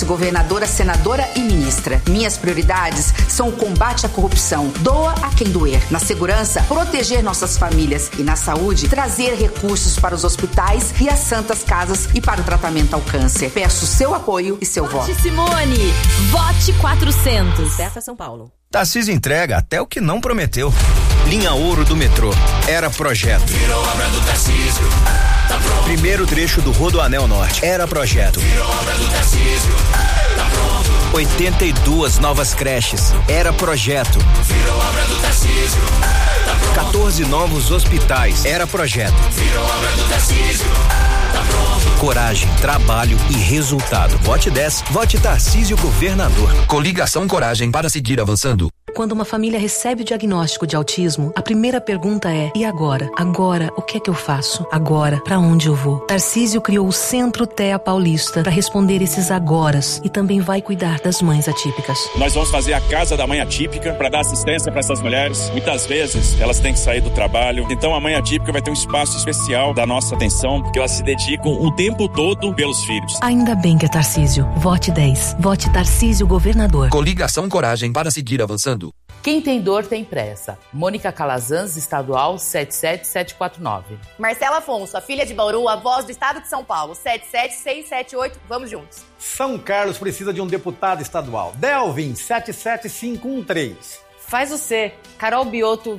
governadora, senadora e ministra. Minhas prioridades são o combate à corrupção. Doa a quem doer. Na segurança, proteger nossas famílias. E na saúde, trazer recursos para os hospitais e as santas casas e para o tratamento ao câncer. Peço seu apoio e seu voto. Vote Simone. Vote 400. Certa São Paulo. Tarcísio entrega até o que não prometeu. Linha Ouro do metrô. Era projeto. Virou obra do Tarcísio. Tá pronto. Primeiro trecho do Rodoanel Norte. Era projeto. Virou obra do Tarcísio. Tá pronto. 82 novas creches. Era projeto. Virou obra do Tarcísio. Tá pronto. 14 novos hospitais. Era projeto. Virou obra do Tarcísio. Tá pronto. Coragem, trabalho e resultado. Vote 10. Vote Tarcísio Governador. Coligação Coragem para seguir avançando. Quando uma família recebe o diagnóstico de autismo, a primeira pergunta é: e agora? Agora, o que é que eu faço? Agora, pra onde eu vou? Tarcísio criou o Centro TEA Paulista para responder esses agoras e também vai cuidar das mães atípicas. Nós vamos fazer a Casa da Mãe Atípica para dar assistência para essas mulheres. Muitas vezes elas têm que sair do trabalho. Então a Mãe Atípica vai ter um espaço especial da nossa atenção, porque elas se dedicam o tempo todo pelos filhos. Ainda bem que é Tarcísio. Vote 10. Vote Tarcísio Governador. Coligação Coragem para seguir avançando. Quem tem dor tem pressa. Mônica Calazans, estadual 77749. Marcela Afonso, a filha de Bauru, a voz do estado de São Paulo, 77678. Vamos juntos. São Carlos precisa de um deputado estadual. Delvin, 77513. Faz o C. Carol Bioto,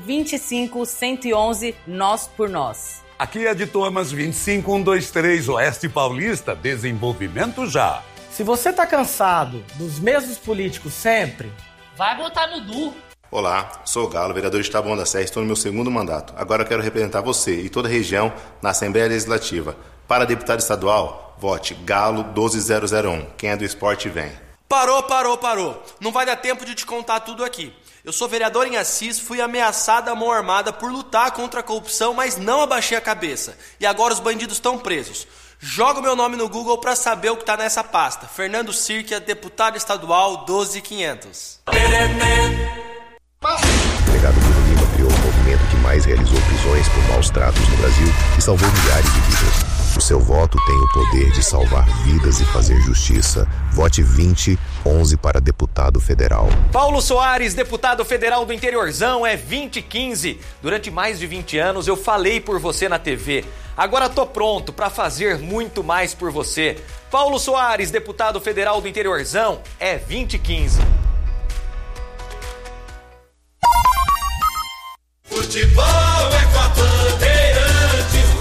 25111, Nós por Nós. Aqui é de Thomas, 25123, Oeste Paulista, desenvolvimento já. Se você tá cansado dos mesmos políticos sempre, vai votar no Du. Olá, sou o Galo, vereador de Taboão da Serra, estou no meu segundo mandato. Agora eu quero representar você e toda a região na Assembleia Legislativa. Para deputado estadual, vote Galo 12001. Quem é do esporte vem. Parou. Não vai dar tempo de te contar tudo aqui. Eu sou vereador em Assis, fui ameaçada à mão armada por lutar contra a corrupção, mas não abaixei a cabeça. E agora os bandidos estão presos. Joga o meu nome no Google pra saber o que tá nessa pasta. Fernando Sirkia, deputado estadual 12500. O delegado Bruno Lima criou o movimento que mais realizou prisões por maus tratos no Brasil e salvou milhares de vidas. O seu voto tem o poder de salvar vidas e fazer justiça. Vote 2011 para deputado federal. Paulo Soares, deputado federal do interiorzão, é 2015. Durante mais de 20 anos eu falei por você na TV. Agora tô pronto para fazer muito mais por você. Paulo Soares, deputado federal do interiorzão, é 2015. Futebol é com a Bandeirantes.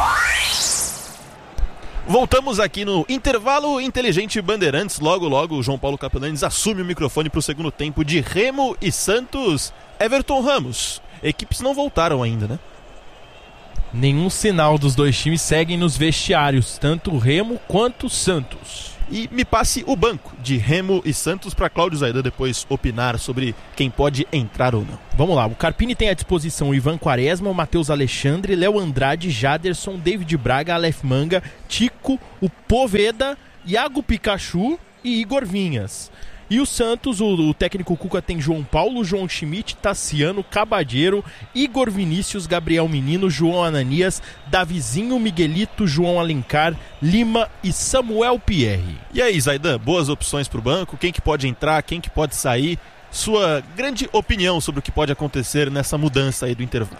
Voltamos aqui no Intervalo Inteligente Bandeirantes. Logo, o João Paulo Capelanes assume o microfone para o segundo tempo de Remo e Santos. Everton Ramos, equipes não voltaram ainda, né? Nenhum sinal dos dois times seguem nos vestiários, tanto o Remo quanto o Santos. E me passe o banco de Remo e Santos para Cláudio Zaidan depois opinar sobre quem pode entrar ou não. Vamos lá, o Carpini tem à disposição o Ivan Quaresma, o Matheus Alexandre, Léo Andrade, Jaderson, David Braga, Aleph Manga, Tico, o Poveda, Iago Pikachu e Igor Vinhas. E o Santos, o técnico Cuca tem João Paulo, João Schmidt, Tassiano, Cabadeiro, Igor Vinícius, Gabriel Menino, João Ananias, Davizinho, Miguelito, João Alencar, Lima e Samuel Pierre. E aí, Zaidan, boas opções para o banco? Quem que pode entrar, quem que pode sair? Sua grande opinião sobre o que pode acontecer nessa mudança aí do intervalo.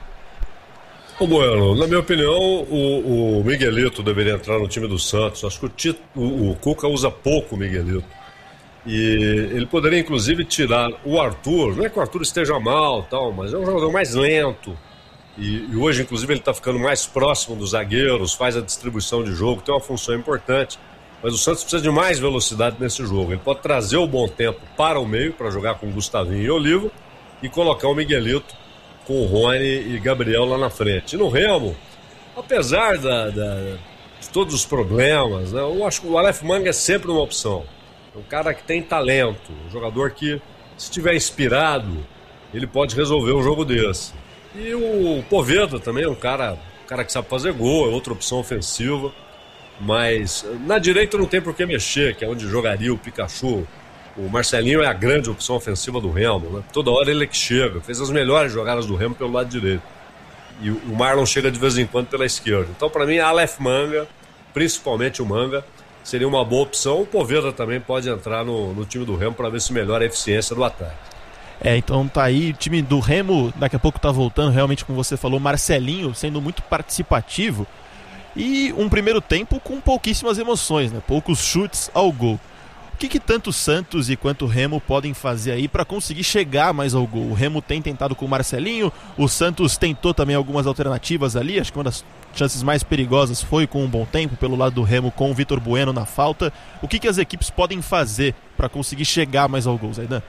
Bueno, na minha opinião, o Miguelito deveria entrar no time do Santos. Acho que o Cuca usa pouco o Miguelito. E ele poderia, inclusive, tirar o Arthur. Não é que o Arthur esteja mal, tal, mas é um jogador mais lento. E hoje, inclusive, ele está ficando mais próximo dos zagueiros, faz a distribuição de jogo, tem uma função importante. Mas o Santos precisa de mais velocidade nesse jogo. Ele pode trazer o bom tempo para o meio, para jogar com Gustavinho e Olivo, e colocar o Miguelito com o Rony e Gabriel lá na frente. E no Remo, apesar de todos os problemas, né, eu acho que o Aleph Manga é sempre uma opção. É um cara que tem talento, um jogador que, se estiver inspirado, ele pode resolver um jogo desse. E o Poveda também é um cara que sabe fazer gol, é outra opção ofensiva. Mas na direita não tem por que mexer, que é onde jogaria o Pikachu. O Marcelinho é a grande opção ofensiva do Remo, né? Toda hora ele é que chega, fez as melhores jogadas do Remo pelo lado direito. E o Marlon chega de vez em quando pela esquerda. Então, para mim, Aleph Manga, principalmente o Manga, seria uma boa opção. O Poveda também pode entrar no time do Remo para ver se melhora a eficiência do ataque. Então tá aí, o time do Remo daqui a pouco tá voltando, realmente como você falou, Marcelinho sendo muito participativo e um primeiro tempo com pouquíssimas emoções, né? Poucos chutes ao gol. O que tanto o Santos e quanto o Remo podem fazer aí para conseguir chegar mais ao gol? O Remo tem tentado com o Marcelinho, o Santos tentou também algumas alternativas ali, acho que uma das chances mais perigosas foi com um bom tempo pelo lado do Remo com o Vitor Bueno na falta. O que as equipes podem fazer para conseguir chegar mais ao gol, Zaidan?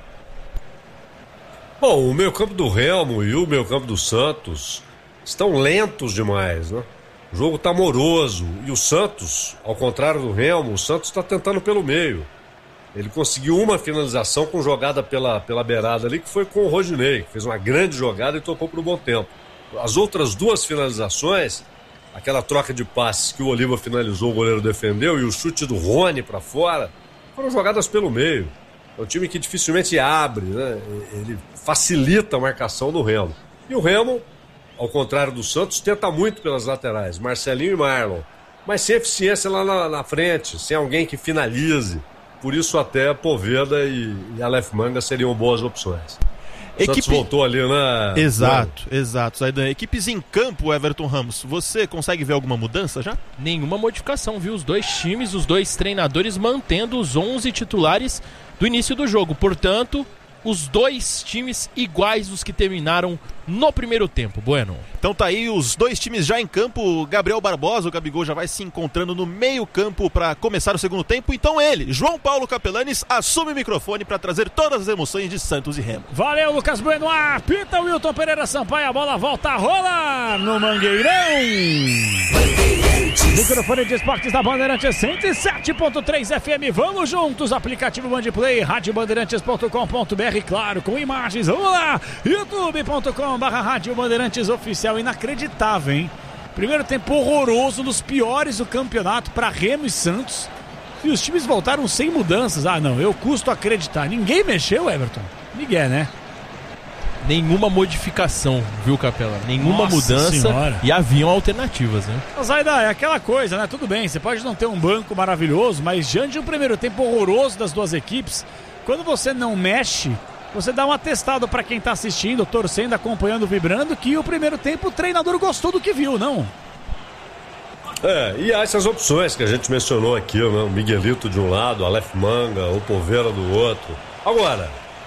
Bom, o meio-campo do Remo e o meio-campo do Santos estão lentos demais, né? O jogo está moroso e o Santos, ao contrário do Remo, o Santos está tentando pelo meio. Ele conseguiu uma finalização com jogada pela beirada ali, que foi com o Rodinei, que fez uma grande jogada e tocou para o bom tempo. As outras duas finalizações, aquela troca de passes que o Oliva finalizou, o goleiro defendeu, e o chute do Rony para fora, foram jogadas pelo meio. É um time que dificilmente abre, né? Ele facilita a marcação do Remo. E o Remo, ao contrário do Santos, tenta muito pelas laterais, Marcelinho e Marlon, mas sem eficiência lá na frente, sem alguém que finalize. Por isso até Poveda e Aleph Manga seriam boas opções. O Santos voltou ali, né? Exato. Zaidan, equipes em campo, Everton Ramos, você consegue ver alguma mudança já? Nenhuma modificação, viu? Os dois times, os dois treinadores mantendo os 11 titulares do início do jogo. Portanto, os dois times iguais os que terminaram no primeiro tempo. Bueno. Então tá aí os dois times já em campo. Gabriel Barbosa, o Gabigol já vai se encontrando no meio campo para começar o segundo tempo. Então ele, João Paulo Capelanes, assume o microfone para trazer todas as emoções de Santos e Remo. Valeu, Lucas Bueno. Apita o Wilton Pereira Sampaio. A bola volta a rolar no Mangueirão. Microfone de esportes da Bandeirantes 107.3 FM. Vamos juntos. Aplicativo Bandplay, radiobandeirantes.com.br. Claro, com imagens. Vamos lá. youtube.com/Rádio Bandeirantes Oficial. Inacreditável, hein? Primeiro tempo horroroso, dos piores do campeonato para Remo e Santos. E os times voltaram sem mudanças. Não, eu custo acreditar. Ninguém mexeu, Everton? Ninguém, né? Nenhuma modificação, viu, Capela? Nenhuma mudança senhora. E haviam alternativas, né? Zaidan, é aquela coisa, né? Tudo bem, você pode não ter um banco maravilhoso, mas diante de um primeiro tempo horroroso das duas equipes, quando você não mexe, você dá um atestado para quem tá assistindo, torcendo, acompanhando, vibrando, que o primeiro tempo o treinador gostou do que viu, não? E há essas opções que a gente mencionou aqui, né? O Miguelito de um lado, Aleph Manga, o Poveda do outro. Agora,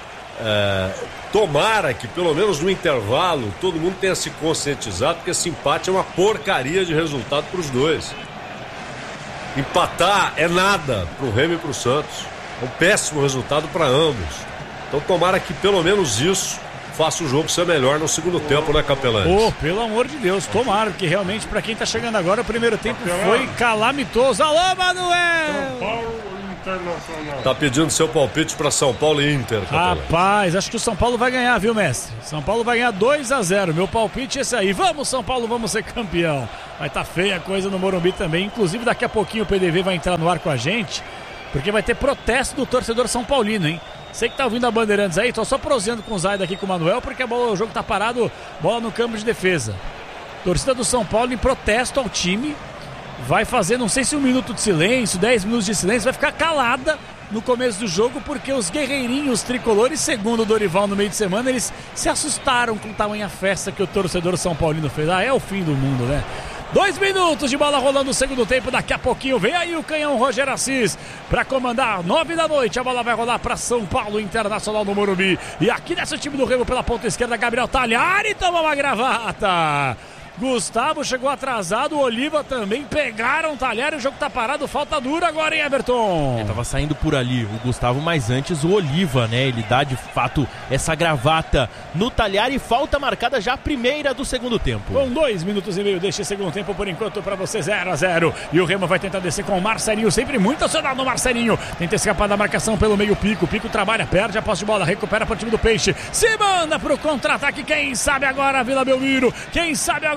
tomara que pelo menos no intervalo todo mundo tenha se conscientizado, porque esse empate é uma porcaria de resultado para os dois. Empatar é nada pro Remo e pro Santos. É um péssimo resultado para ambos. Então tomara que pelo menos isso faça o jogo ser melhor no segundo tempo, né, Capelani? Pelo amor de Deus, tomara, porque realmente para quem tá chegando agora, o primeiro tempo foi calamitoso. Alô, Manuel! São Paulo Internacional. Tá pedindo seu palpite para São Paulo e Inter, Capelani. Rapaz, acho que o São Paulo vai ganhar, viu, mestre? São Paulo vai ganhar 2-0. Meu palpite é esse aí. Vamos, São Paulo, vamos ser campeão. Vai tá feia a coisa no Morumbi também. Inclusive, daqui a pouquinho o PDV vai entrar no ar com a gente, porque vai ter protesto do torcedor São Paulino, hein? Você que tá ouvindo a Bandeirantes aí, tô só proseando com o Zayda aqui com o Manuel, porque o jogo tá parado, bola no campo de defesa. Torcida do São Paulo em protesto ao time, vai fazer, não sei se 1 minuto de silêncio, 10 minutos de silêncio, vai ficar calada no começo do jogo, porque os guerreirinhos tricolores, segundo o Dorival no meio de semana, eles se assustaram com tamanha festa que o torcedor São Paulino fez. É o fim do mundo, né? 2 minutos de bola rolando no segundo tempo. Daqui a pouquinho vem aí o canhão Roger Assis para comandar. 9 da noite. A bola vai rolar para São Paulo Internacional no Morumbi. E aqui nesse time do Remo pela ponta esquerda, Gabriel Talhari toma uma gravata. Gustavo chegou atrasado, o Oliva também, pegaram o Talhari, o jogo tá parado, falta dura agora, hein, Everton? Ele tava saindo por ali, o Gustavo, mas antes o Oliva, né, ele dá de fato essa gravata no Talhari, falta marcada já a primeira do segundo tempo. Com 2 minutos e meio deste segundo tempo, por enquanto pra você 0-0, e o Remo vai tentar descer com o Marcelinho, sempre muito acionado no Marcelinho, tenta escapar da marcação pelo meio, Pico trabalha, perde a posse de bola, recupera pro time do Peixe, se manda pro contra-ataque, quem sabe agora, Vila Belmiro, quem sabe agora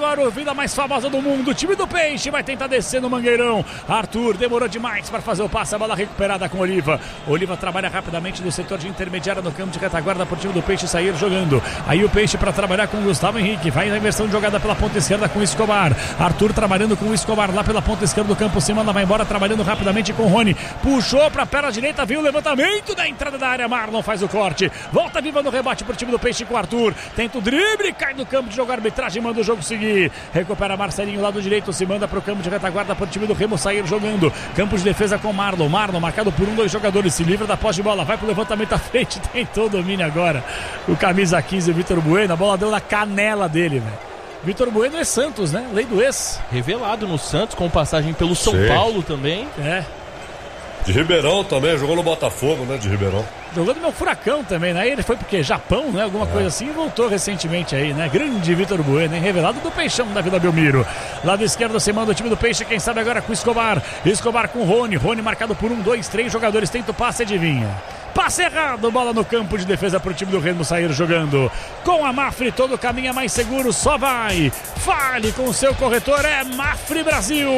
agora a vida mais famosa do mundo. O time do Peixe vai tentar descer no Mangueirão. Arthur demorou demais para fazer o passe. A bola recuperada com Oliva. Oliva trabalha rapidamente no setor de intermediária no campo de retaguarda para o time do Peixe sair jogando. Aí o Peixe para trabalhar com o Gustavo Henrique. Vai na inversão de jogada pela ponta esquerda com o Escobar. Arthur trabalhando com o Escobar lá pela ponta esquerda do campo. Semana vai embora trabalhando rapidamente com o Rony. Puxou para a perna direita. Viu o levantamento da entrada da área. Marlon faz o corte. Volta viva no rebate para o time do Peixe com o Arthur. Tenta o drible. Cai no campo de jogo. A arbitragem manda o jogo seguir. Recupera Marcelinho lado direito. Se manda para o campo de retaguarda para o time do Remo sair jogando. Campo de defesa com Marlon. Marlon marcado por 2 jogadores. Se livra da posse de bola. Vai para o levantamento à frente. Tentou o domínio agora. O camisa 15, o Vitor Bueno. A bola deu na canela dele, velho. Vitor Bueno é Santos, né? Lei do ex. Revelado no Santos, com passagem pelo São Paulo também. É. De Ribeirão também, jogou no Botafogo, né? De Ribeirão. Jogou no meu Furacão também, né? Ele foi porque Japão, né? Alguma coisa assim, e voltou recentemente aí, né? Grande Vitor Bueno, hein? Revelado do Peixão da Vila Belmiro. Lado esquerdo, você manda o time do Peixe, quem sabe agora com o Escobar. Escobar com o Rony. Rony marcado por 1, 2, 3 jogadores. Tenta o passe, adivinha. Passe errado, bola no campo de defesa para o time do Remo sair jogando. Com a Mafre, todo o caminho é mais seguro, só vai. Fale com o seu corretor, é Mafre Brasil.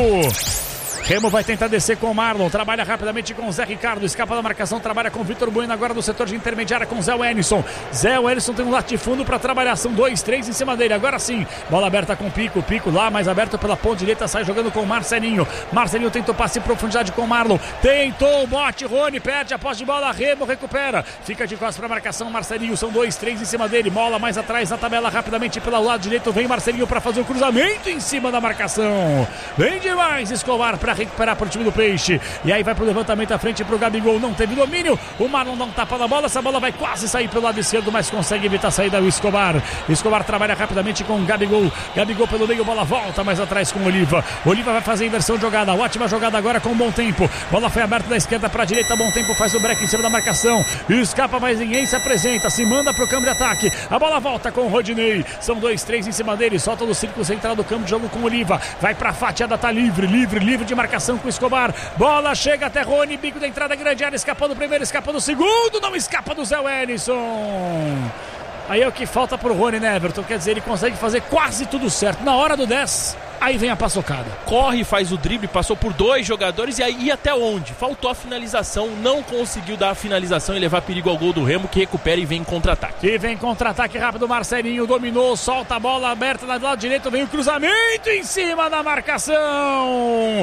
Remo vai tentar descer com o Marlon, trabalha rapidamente com o Zé Ricardo, escapa da marcação, trabalha com o Vitor Bueno agora no setor de intermediária com o Zé Wellison. Zé Wellison tem um latifúndio para trabalhar, são 2, 3 em cima dele, agora sim, bola aberta com o Pico, Pico lá, mais aberto pela ponta direita, sai jogando com o Marcelinho. Marcelinho tentou passe em profundidade com o Marlon, tentou o bote, Rony perde a posse de bola, Remo recupera, fica de costas para a marcação, Marcelinho, são 2, 3 em cima dele, bola mais atrás na tabela, rapidamente pelo lado direito, vem Marcelinho para fazer o cruzamento em cima da marcação, vem demais Escobar para recuperar para o time do Peixe, e aí vai para o levantamento à frente para o Gabigol, não teve domínio, o Marlon dá um tapa na bola, essa bola vai quase sair pelo lado esquerdo, mas consegue evitar a saída do Escobar. Escobar trabalha rapidamente com o Gabigol, Gabigol pelo meio, bola volta mais atrás com o Oliva. Oliva vai fazer a inversão de jogada, ótima jogada agora com Bom Tempo, bola foi aberta da esquerda para a direita, Bom Tempo faz o break em cima da marcação, escapa, mas ninguém se apresenta, se manda para o campo de ataque, a bola volta com o Rodinei, são 2, 3 em cima dele, solta no círculo central do campo de jogo com o Oliva, vai para a fatiada, tá livre de marcação com o Escobar, bola chega até Rony, bico da entrada grande área, escapando o primeiro, escapando o segundo, não escapa do Zé Wellison. Aí é o que falta pro Rony, né, Everton? Quer dizer, ele consegue fazer quase tudo certo. Na hora do 10, aí vem a paçocada. Corre, faz o drible, passou por 2 jogadores e aí ia até onde? Faltou a finalização, não conseguiu dar a finalização e levar perigo ao gol do Remo, que recupera e vem em contra-ataque. E vem contra-ataque rápido, Marcelinho dominou, solta a bola aberta do lado direito, vem o cruzamento em cima da marcação.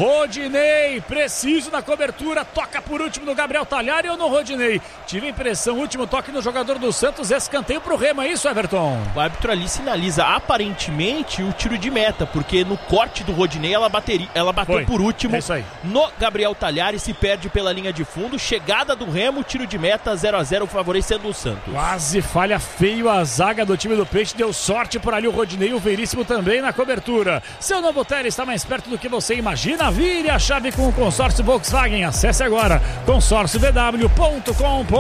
Rodinei, preciso na cobertura, toca por último no Gabriel Talhari ou no Rodinei? Tive a impressão, último toque no jogador do Santos, escanteio pro Remo, é isso, Everton? O árbitro ali sinaliza aparentemente o tiro de meta, porque no corte do Rodinei ela bateu por último no Gabriel Talhari, se perde pela linha de fundo, chegada do Remo, tiro de meta 0-0 favorecendo o Santos. Quase falha feio a zaga do time do Peixe, deu sorte por ali o Rodinei, o Veríssimo também na cobertura. Seu novo Tele está mais perto do que você imagina, vire a chave com o consórcio Volkswagen, acesse agora consórciovw.com.br.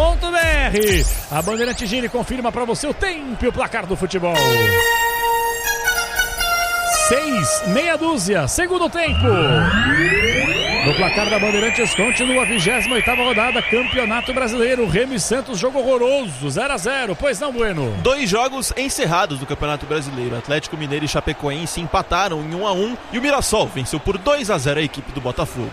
A Bandeirante Gire confirma para você o tempo e o placar do futebol. 6, meia dúzia, segundo tempo. No placar da Bandeirantes continua a 28ª rodada, Campeonato Brasileiro, Remo e Santos, jogo horroroso, 0-0, pois não, Bueno? 2 jogos encerrados do Campeonato Brasileiro, Atlético Mineiro e Chapecoense empataram em 1-1 e o Mirassol venceu por 2-0 a equipe do Botafogo.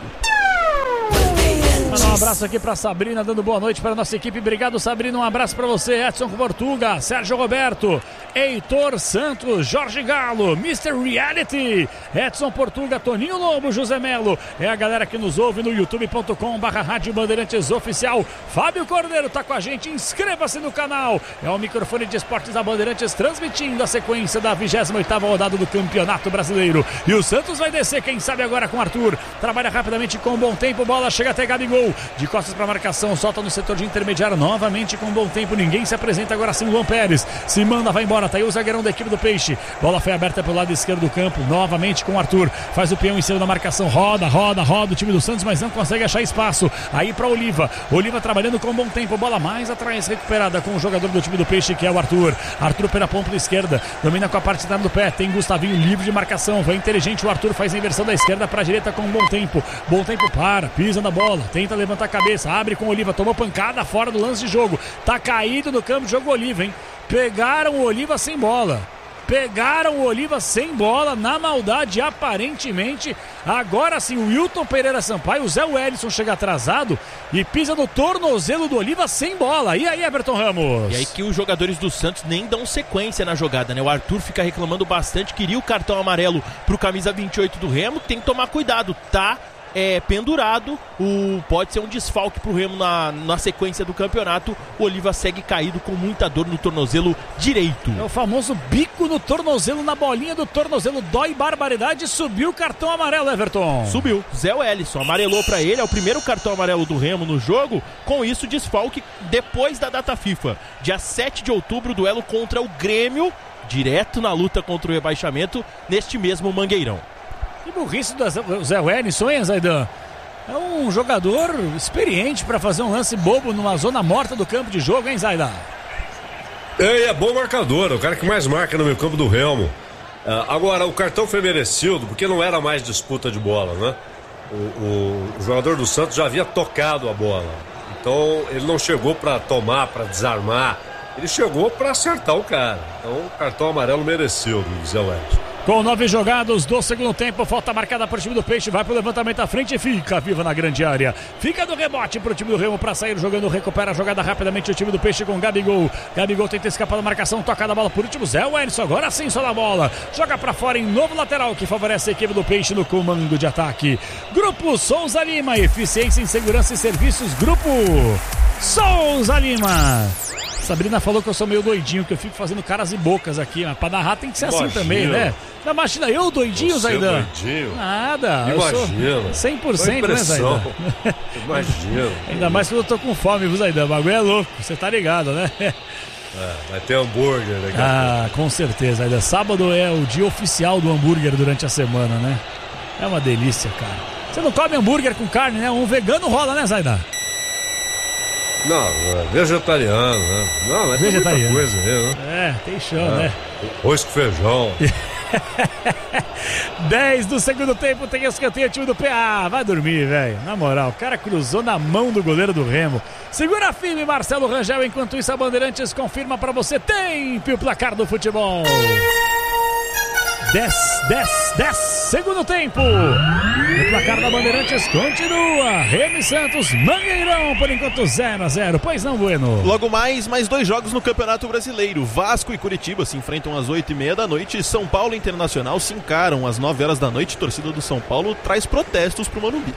Um abraço aqui para Sabrina, dando boa noite para a nossa equipe. Obrigado, Sabrina. Um abraço para você, Edson Portuga, Sérgio Roberto, Heitor Santos, Jorge Galo, Mr. Reality, Edson Portuga, Toninho Lobo, José Melo. É a galera que nos ouve no youtube.com/Rádio Bandeirantes Oficial. Fábio Cordeiro está com a gente. Inscreva-se no canal. É o microfone de esportes da Bandeirantes transmitindo a sequência da 28ª rodada do Campeonato Brasileiro. E o Santos vai descer, quem sabe agora com Arthur. Trabalha rapidamente com Bom Tempo. Bola chega até Gabigol. De costas para a marcação, solta no setor de intermediário novamente com Bom Tempo, ninguém se apresenta agora sim, Luan Pérez se manda, vai embora, tá aí o zagueirão da equipe do Peixe, bola foi aberta pelo lado esquerdo do campo, novamente com o Arthur, faz o peão em cima da marcação, roda o time do Santos, mas não consegue achar espaço, aí para Oliva trabalhando com Bom Tempo, bola mais atrás, recuperada com o jogador do time do Peixe, que é o Arthur pela ponta esquerda, domina com a parte da do pé, tem Gustavinho livre de marcação, vai inteligente, o Arthur faz a inversão da esquerda para a direita com Bom Tempo pisa na bola, tenta levantar a cabeça, abre com o Oliva, tomou pancada fora do lance de jogo, tá caído no campo de jogo Oliva, hein? Pegaram o Oliva sem bola. pegaram o Oliva sem bola, na maldade aparentemente. Agora sim, o Wilton Pereira Sampaio, o Zé Wellison chega atrasado e pisa no tornozelo do Oliva sem bola. E aí, Everton Ramos? E aí que os jogadores do Santos nem dão sequência na jogada, né? O Arthur fica reclamando bastante, queria o cartão amarelo pro camisa 28 do Remo, tem que tomar cuidado, tá? Pendurado, pode ser um desfalque pro Remo na sequência do campeonato. O Oliva segue caído com muita dor no tornozelo direito. É o famoso bico no tornozelo, na bolinha do tornozelo, dói barbaridade. Subiu o cartão amarelo, Everton. Subiu, Zé Wellison amarelou pra ele, é o primeiro cartão amarelo do Remo no jogo. Com isso, desfalque depois da data FIFA, dia 7 de outubro, duelo contra o Grêmio, direto na luta contra o rebaixamento, neste mesmo Mangueirão. Que burrice do Zé Wellison, hein, Zaidan? É um jogador experiente para fazer um lance bobo numa zona morta do campo de jogo, hein, Zaidan? É bom marcador, o cara que mais marca no meio campo do Remo. Agora, o cartão foi merecido, porque não era mais disputa de bola, né? O jogador do Santos já havia tocado a bola. Então, ele não chegou para tomar, para desarmar. Ele chegou para acertar o cara. Então, o cartão amarelo merecido do Zé Wellison. Com 9 jogados do segundo tempo, falta marcada para o time do Peixe, vai para o levantamento à frente e fica viva na grande área. Fica do rebote para o time do Remo para sair jogando, recupera a jogada rapidamente o time do Peixe com Gabigol. Gabigol tenta escapar da marcação, toca a bola por último, Zé Wellison, agora sim só na bola. Joga para fora em novo lateral que favorece a equipe do Peixe no comando de ataque. Grupo Souza Lima, eficiência em segurança e serviços, Grupo Souza Lima. Sabrina falou que eu sou meio doidinho, que eu fico fazendo caras e bocas aqui, mas pra narrar tem que ser assim também, né? Imagina eu doidinho, Zaidan? Doidinho? Nada. Imagina. 100%, né, Zaidan? Imagina. Ainda mais quando eu tô com fome, viu, Zaidan? O bagulho é louco, você tá ligado, né? Vai ter hambúrguer daqui a pouco. Com certeza, Zaidan. Sábado é o dia oficial do hambúrguer durante a semana, né? É uma delícia, cara. Você não come hambúrguer com carne, né? Um vegano rola, né, Zaidan? Não, é vegetariano, né? Não, é vegetariano. Muita coisa mesmo, né? Tem chão, né? Arroz com feijão. 10 do segundo tempo, tem escanteio, time do PA. Vai dormir, velho. Na moral, o cara cruzou na mão do goleiro do Remo. Segura firme, Marcelo Rangel. Enquanto isso, a Bandeirantes confirma pra você tempo o placar do futebol. 10, segundo tempo. O placar da Bandeirantes continua. Remo e Santos, Mangueirão, por enquanto 0-0. Pois não, Bueno? Logo mais 2 jogos no Campeonato Brasileiro. Vasco e Curitiba se enfrentam às 8h30 da noite. São Paulo e Internacional se encaram às 9 horas da noite. Torcida do São Paulo traz protestos pro Morumbi.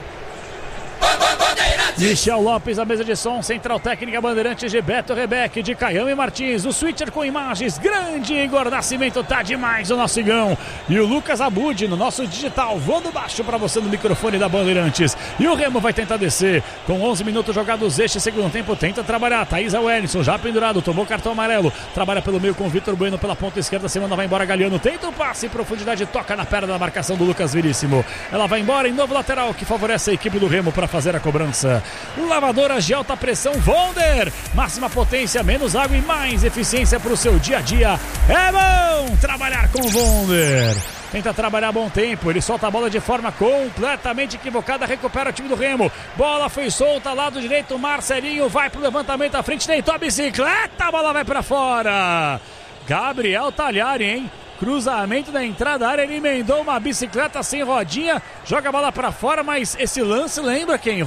Michel Lopes, a mesa de som, Central Técnica Bandeirantes de Beto Rebeque, de Caiame Martins, o switcher com imagens, grande Igor Nascimento, tá demais o nosso Igão. E o Lucas Abud no nosso digital, voando baixo pra você no microfone da Bandeirantes. E o Remo vai tentar descer, com 11 minutos jogados este segundo tempo, tenta trabalhar, Thaísa Wellison já pendurado, tomou cartão amarelo, trabalha pelo meio com o Vitor Bueno pela ponta esquerda, semana vai embora Galeano, tenta o passe em profundidade, toca na perna da marcação do Lucas Veríssimo. Ela vai embora em novo lateral, que favorece a equipe do Remo para fazer a cobrança. Lavadoras de alta pressão Wonder, máxima potência, menos água e mais eficiência para o seu dia a dia. É bom trabalhar com Wonder. Tenta trabalhar a bom tempo, ele solta a bola de forma completamente equivocada, recupera o time do Remo. Bola foi solta, lado direito, Marcelinho vai pro levantamento à frente, deitou a bicicleta, a bola vai para fora. Gabriel Talhari, hein? Cruzamento da entrada da área, ele emendou uma bicicleta sem rodinha, joga a bola pra fora, mas esse lance lembra quem?